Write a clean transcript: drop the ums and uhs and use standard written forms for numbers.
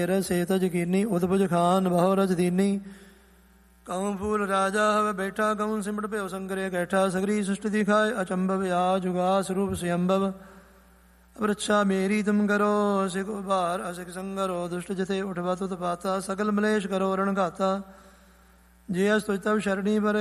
ਸੇਤ ਯਕੀਨੀ ਉਦਭੁਜ ਖਾਨ ਬਹੁ ਰਜ ਦੀਨੀ। ਕਉ ਫੂਲ ਰਾਜਾ ਹਵ ਬੈਠਾ ਕਉ ਸਿਮਟ ਭਿਓ ਸੰਗਰੇ ਗੈਠਾ। ਸਗਰੀ ਸ੍ਰਿਸ਼ਟ ਦਿਖਾਏ ਅਚੰਭਵ ਆ ਜੁਗਾ ਸਰੂਪ ਸਿਅੰਭਵ। ਵ੍ਰਿਛਾ ਮੇਰੀ ਤੁਮ ਕਰੋ ਸਿਖ ਉਭਾਰ ਅਸਿਖ ਸੰਗਰੋ। ਦੁਸ਼ਟ ਜਿਥੇ ਉਠਵਤ ਉਤਪਾਤਾ ਸਕਲ ਮਲੇਸ਼ ਕਰੋ ਰਣ ਘਾਤਾ। ਜੇ ਅਸ ਤੁਜ ਤਵ ਸ਼ਰਣੀ ਪਰੇ